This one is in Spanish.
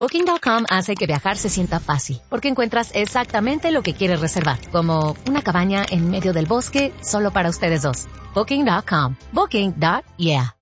Booking.com hace que viajar se sienta fácil, porque encuentras exactamente lo que quieres reservar, como una cabaña en medio del bosque solo para ustedes dos. Booking.com. Booking.yeah.